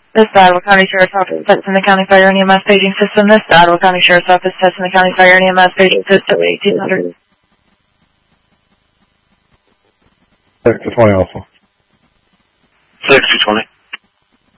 This is the Ottawa County Sheriff's Office, testing the County Fire and EMS paging system. This is the Ottawa County Sheriff's Office, testing the County Fire and EMS paging system, 1800. 6 to 20 also. 6 to 20.